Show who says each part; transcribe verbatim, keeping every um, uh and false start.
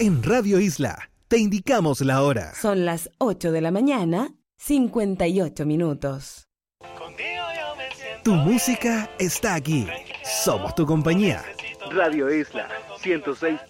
Speaker 1: En Radio Isla te indicamos la hora.
Speaker 2: Son las ocho de la mañana, cincuenta y ocho minutos.
Speaker 1: Tu música está aquí. Somos tu compañía. Radio Isla ciento seis